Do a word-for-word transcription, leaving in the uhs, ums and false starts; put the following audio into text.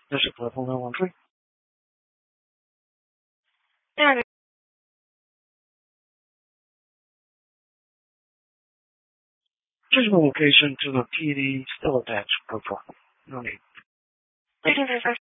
这是合同的网税。 第二个， 这是我可以升这个 P D still attached 不错。那里。 eighteen thirty-five.